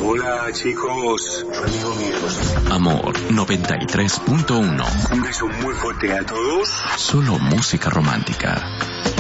Hola, chicos. Su amigo mío. Amor 93.1. Un beso muy fuerte a todos. Solo música romántica.